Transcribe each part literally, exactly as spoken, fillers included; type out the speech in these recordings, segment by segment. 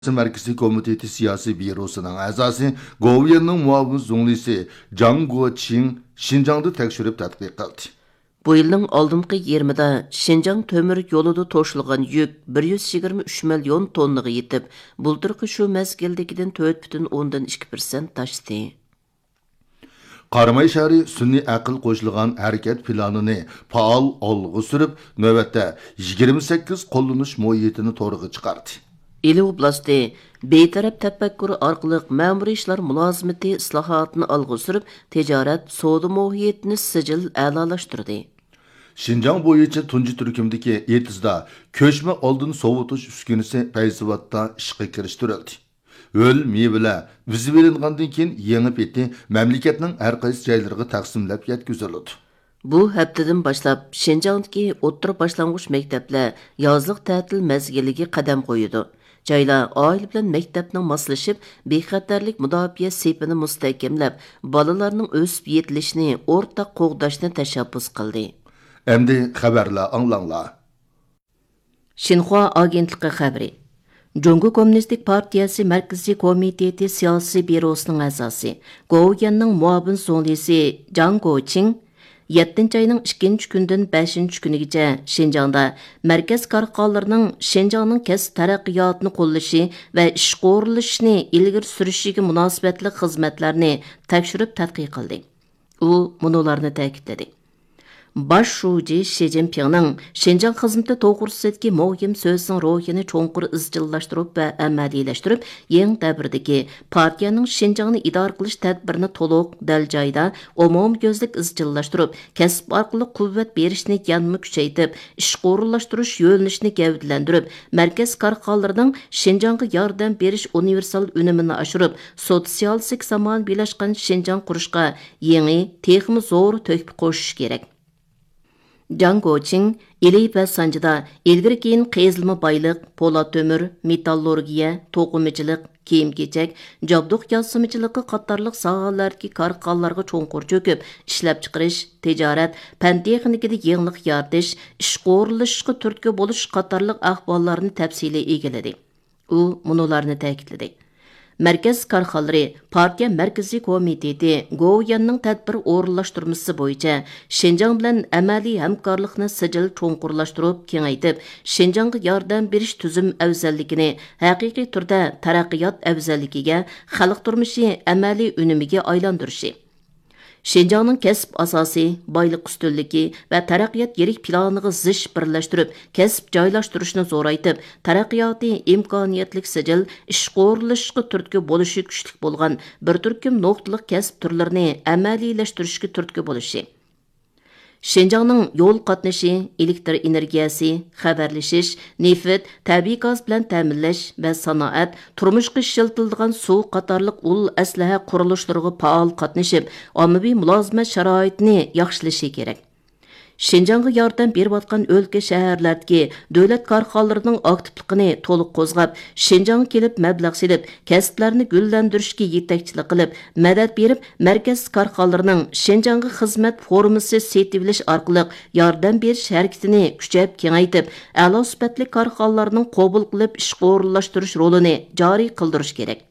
Merkezi Komiteti Siyasi Bürosu'nun azası Goviyan'ın muavin zunglisi Zhang Guoqing Şinjan'da tekşürüp tatbik kıldı. Bu yılın aldımkı yirmida Şinjan tömür yoluda toşulgan yük bir yüz yigirma uch milyon tonnaga yetip, bulturqı şu mezgildekidan to'rt butun o'ndan ikki persent taşdı. Qaramay shari sunniy aql qo'shilgan harakat planini faol olg'a surib, navbatda yigirma sakkiz qo'llanish muhitini to'g'ri chiqardi. İli oblasti betaraf tafakkuri orqali ma'muriy ishlar mulozimati islohotini olg'a surib, tijorat, savdo muhitini sijil a'lolashtirdi. Şinjan bo'yicha tunji turkumdagi etizda ko'chma oldin sovutish uskunasi Fayzivatda ishga kirishtirildi. Öl meyveler vizib elingandan keyin yangi peti mamlakatning har qaysi joylariga taqsimlab yetkaziladi. Bu haftadan boshlab Şinjandagi o'rta boshlang'ich maktablar yozliq ta'til mezgiliga qadam qo'yadi. Joylar oila bilan maktabning moslashib, bexatarlik mudofaa sepini mustahkamlab, bolalarning o'sib yetilishini, o'rtaq qo'g'dashni tashabbus qildi. Endi xabarlar anglanglar. Xinhua agentligi xabari. Jungo Kommunistik Partiyasi Markaziy Komiteti Siyasi Bürosu'nun a'zosi, Goviyan'ның muavin zonlisi Zhang Guoqing yettinchi ayning ikkinchi kundan beshinchi kunigacha Şinjanda markaz korxonalarning Şinjanning kasb taraqqiyotini qo'llashi va ish qo'rilishini ilgari surishiga munosabatli xizmatlarni tekshirib tadqiq qildi. U munolarni ta'kidladi. Baş şuji Xi Jinpingning Şinjan xizmati to'g'risidagi muhim so'zning ruhini cho'nqur izchillashtirib va amaliyleştirib, yangi davrdagi partiyaning Şinjanni idora qilish tadbirini to'liq dal joyda umumko'zlik izchillashtirib, kasb orqali quvvat berishni yanma kuchaytirib, ish qo'rillashtirish yo'nalishini gavdalantirib, markaz korxonalarining Şinjanga yordam berish universal unumini oshirib, sotsialistik zamon birlashgan Şinjan qurishga yangi texmi zo'r to'kib qo'shish kerak. Zhang Guoqing ili va sanjida ilgari keyin qezilma boyliq, po'lat to'mir, metallurgiya, to'qimachilik, kiyim-kechak, jabduq yosimchiligi qatorliq sohalardagi korxonalarga cho'nqur cho'kib, ishlab chiqarish, tijorat, fan texnikada yangilik yaratish, ish qo'rilishga turtki bo'lish qatorliq ahvollarni tafsiliy egalladi. U munolarni ta'kidladi. Merkez korxonalari partiya markaziy komiteti Goviyan'ның tadbir o'rinlashtirmasi bo'yicha Şinjan bilan amaliy hamkorlikni sijil cho'nqurlashtirib, kengaytib, Şinjanga yordam berish tuzum afzalligini haqiqiy turda taraqqiyot afzalligiga, xalq turmushi amaliy unumiga aylantirishi. Şinjanның kasb asosi, boylik ustunligi va taraqqiyot yirik planiga zish birlashtirib, kasb joylashtirishni zo'raytib, taraqqiyoti imkoniyatlik sijil, ish qo'rilishga turtki bo'lishi kuchlik bo'lgan bir turkum nuqtalik kasb turlarini amaliylashtirishga turtki bo'lishi. Şinjanның yo'l qatnashi, elektr energiyasi, xabarlashish, neft, tabiiy gaz bilan ta'minlash va sanoat, turmushga ishlatiladigan suv qatorliq ul aslaha qurilishlariga faol qatnashib, ommaviy mulozimat sharoitini yaxshilashi kerak. Şinjanga yordam berayotgan o'lka shaharlardagi davlat korxonalarining aktivligini to'liq qo'zg'ab, Şinjanga kelib mablag' silib, kasblarni gullantirishga yetakchilik qilib, madad berib, markaz korxonalarining Şinjanga xizmat formasi setivilish orqali yordam berish harakatini kuchayib kengaytib, a'lo sifatli korxonalarning qabul qilib ish qo'rillashtirish rolini joriy qildirish kerak.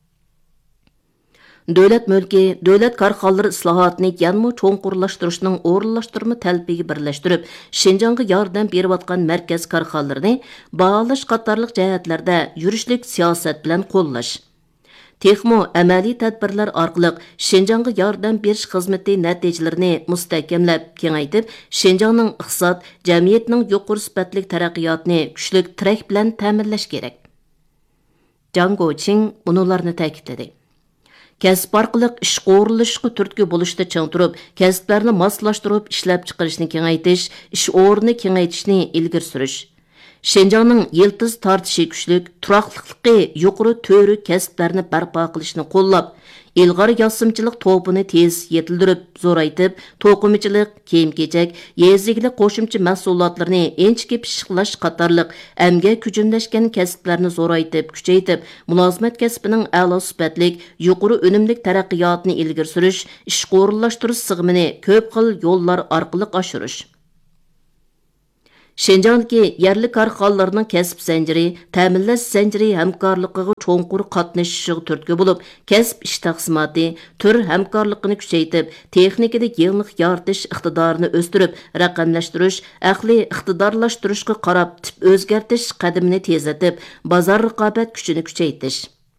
Davlat mulki, davlat korxonalari islohotini yanma cho'nqurlashtirishning o'rinlashtirma talbiga birlashtirib, Şinjanga yordam berayotgan markaz korxonalarini baholash qatorliq jihatlarda yurishlik siyosat bilan qo'llash. Texmo amaliy tadbirlar orqali Şinjanga yordam berish xizmati natijalarini mustahkamlab, kengaytib, Şinjanning iqtisod, jamiyatning yuqori sifatli taraqqiyotini kuchli tirak bilan ta'minlash kerak. Zhang Guoqing bularni ta'kidladi. Kasb orqali ish qo'rilishga turtki bo'lishda chang turib, kasblarni moslashtirib, ishlab chiqarishni kengaytirish, ish o'rnini kengaytirishni ilgari surish. Şinjanның yiltiz tortishi kuchlik, turaqliqligi yuqori to'ri kasblarni barpo qilishni qo'llab, ilg'or yosimchilik to'pini tez yetildirib, zo'raytib, to'qimachilik, kiyim-kechak, yeziglik qo'shimcha mahsulotlarni enchikib pishiqlash qatorliq amga hujumlashgan kasblarni zo'raytib, kuchaytib, mulozimat kasbining a'lo sifatlik, yuqori unumlik taraqqiyotini ilgari surish, ish qo'rillashtirish sig'imini ko'p xil yo'llar orqali oshirish. Şinjandagi yerli karxanalarning kasb zanjiri, ta'minlash zanjiri hamkorligiga cho'nqur qatnashishiga turtki bo'lib, kasb ish taqsimoti, tur hamkorligini kuchaytirib, texnikada yengillik yaratish iqtidorini o'stirib, raqamlashtirish, aqliy iqtidorlashtirishga qarab tip o'zgartish qadamini tezlatib, bozor raqobat kuchini kuchaytirish.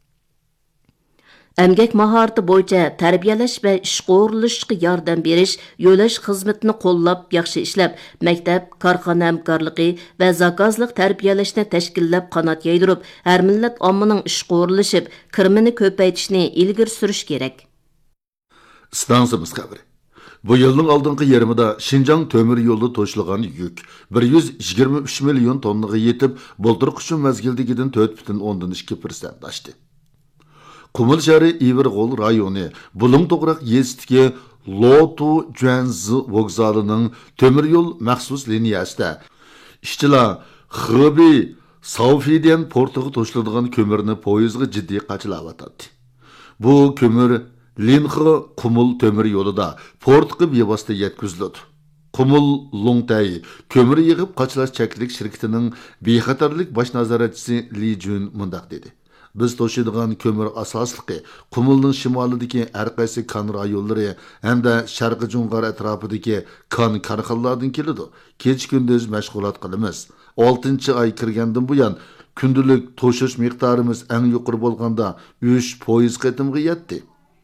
Əmgək maharati bo'yicha tarbiyalash va ishga o'rinlashishga yordam berish, yo'lash xizmatini qo'llab, yaxshi ishlab, maktab, korxona hamkorligi va zakazliq tarbiyalashni tashkillab qanot yaydirib, har millat ommaning ishga o'rinlashib, kirmini ko'paytirishni ilgari surish kerak. Stansimiz xabari. Bu yilning oldingi yarmida Şinjan temir yo'li to'shilgan yuk bir yuz yigirma uch million tonnaga yetib, bo'ltirqish uchun mazgildigidan to'rt butun o'ndan ikki persent oshdi. Qumul shahri Iverg'ol rayoni Bulung to'g'riq yezdagi Lotu Juanzi vokzalining temir yo'l maxsus liniyasida ishchilar Xibey Saufidian portiga to'shiladigan ko'mirni poyezdga jiddiy qachilayotdi. Bu ko'mir Linxi Qumul temir yo'lida portga bevosita yetkaziladi. Qumul Longtay ko'mir yig'ib qachilash cheklik shirkatining bexatarlik bosh nazoratchisi Li Jun mundaq dedi. Biz to'shiydigan ko'mir asosligi Qumulning shimolidagi har qaysi kon rayonlari hamda sharqi Junqor atrofidagi kon korxonalardan keladi. Kech-kunduz mashg'ulot qilamiz. oltinchi oy kirgandan buyon kundulik to'shish miqdorimiz eng yuqori bo'lganda uch foiz qatimga yetdi.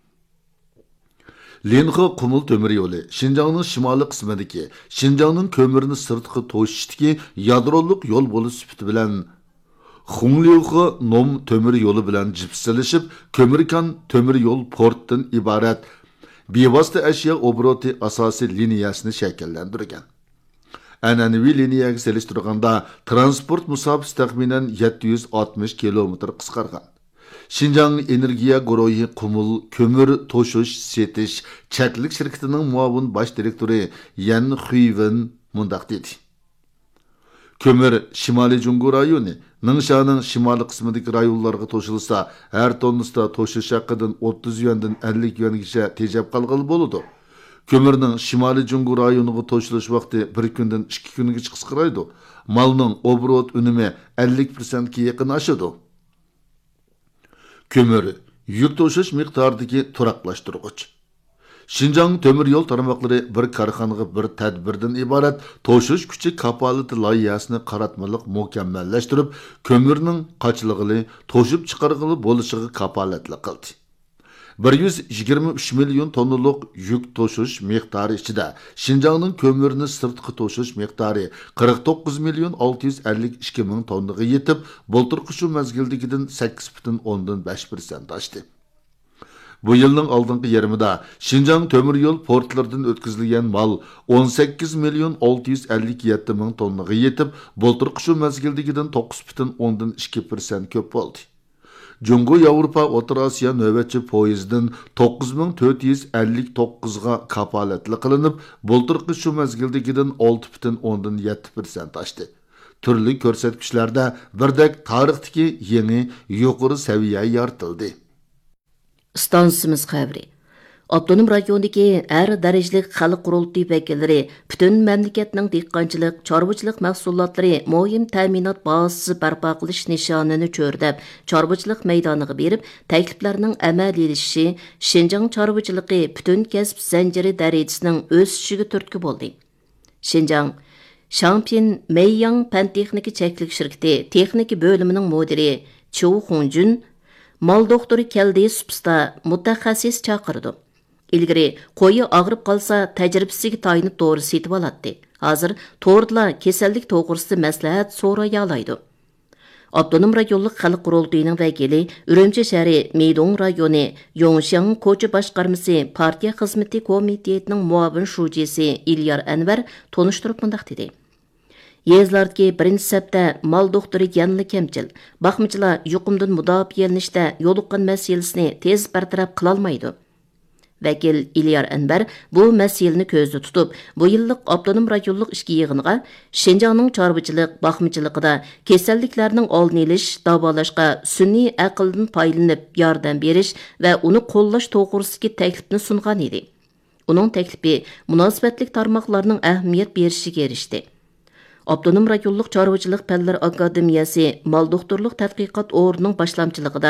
Linxi Qumul temir yo'li Şinjanning shimoliy qismidagi Şinjanning ko'mirni sirtqi to'shishdagi yadroliq yo'l bo'lish sifati bilan Xungliuxi Nom temir yo'li bilan jipsilishib, ko'mirkan temir yo'l portdan iborat bevosita ashyo obroti asosiy liniyasini shakllantirgan. An'anaviy liniyaga selishtirganda transport musofasi taxminan yetti yuz oltmish kilometr qisqargan. Şinjan Energiya guruhi Qumul ko'mir to'shish setish chaklik shirkatining muavin bosh direktori Yan Xuyven mundaq dedi. Kömür Şimali Jungu rayoni Ningxaning shimoliy qismidagi rayonlarga to'shilsa, har tonnasida to'shish haqidan o'ttiz yuandan ellik yuangacha tejab qolgan bo'ladi. Kömürning shimoliy Jungu rayoniga to'shilish vaqti bir kundan ikki kungacha qisqaraydi. Malning obrot unumi ellik persent ga yaqin oshadi. Kömür yuk to'shish miqdoridagi turaqlashtirg'ich. Şinjan temir yo'l tarmoqlari bir korxonaga bir tadbirdan iborat to'shish kuchi kapolati loyihasini qaratmaliq mukammallashtirib, ko'mirning qochlig'ini to'shib chiqarg'ili bo'lishiga kapolatli qildi. bir yuz yigirma uch million tonnalik yuk to'shish miqdori ichida Şinjanning ko'mirni sirtqi to'shish miqdori qirq to'qqiz million olti yuz ellik ikki ming tonnaga yetib, bo'ltirqish shu mazgildigidan sakkiz butun o'ndan besh persent oshdi. Bu yılning oldingi yarmida Şinjan temir yo'l portlardan o'tkazilgan mal o'n sakkiz million olti yuz ellik yetti ming tonnaga yetib, bo'ltirqish shu mazgildigidan to'qqiz butun o'ndan ikki persent ko'p bo'ldi. Jungo Yevropa O'rta Osiyo navbatchi poyezdidan to'qqiz ming to'rt yuz ellik to'qqiz ga kapolatli qilinib, bo'ltirqish shu mazgildigidan olti butun o'ndan yetti persent oshdi. Turli ko'rsatkichlarda birdek tarixdagi yangi yuqori saviya yoritildi. Stansimiz xabari. Abdunum rayonidagi har darajalik xalq qurultiyi vakillari butun mamlakatning dehqonchilik, chorvachilik mahsulotlari muhim ta'minot bazasi barpo qilish nishonini cho'rdab, chorvachilik maydoniga berib, takliflarning amaliylashishi Şinjan chorvachiligi butun kasb zanjiri darajasining o'sishiga turtki bo'ldi. Şinjan Shangpin Meiyang pan texnika cheklik shirkati texnika bo'limining mudiri Chu Hongjun mal doktori keldi supsta mutaxassis chaqirdi. İlgari qo'yi og'rib qolsa tajribasiga tayinib to'g'ri setib oladi. Hozir to'g'rilar kasallik to'g'risida maslahat so'ray oladi. Abdunum rayonlik xalq qurultiyining vakili Urumchi shahri Meydong rayoni Yongxiang ko'cha boshqarmasi partiya xizmati komitetining muavin shujisi İlyar Anvar tonishtirib mundaq dedi. Yezlardagi birinchi sapda mal doktori yanli kamchil, baxmichilar yuqumdan mudofiyalanishda yo'liqqan masalasini tez bartaraf qila olmaydi. Vakil İlyar Anvar bu masalani ko'zda tutib, bu yillik Abdunum rayonlik ishki yig'iniga Şinjanning chorvachilik, baxmichiligida kasalliklarning oldini olish, davolashga sun'iy aqldan foydalanib yordam berish va uni qo'llash to'g'risidagi taklifni sungan edi. Uning taklifi munosabatlik tarmoqlarning ahamiyat berishiga erishdi. Abdunum rayonluq Çarvıçılıq Pənlər Akademiyası Mal doktorluq tədqiqat o'rnining boshlamchiligida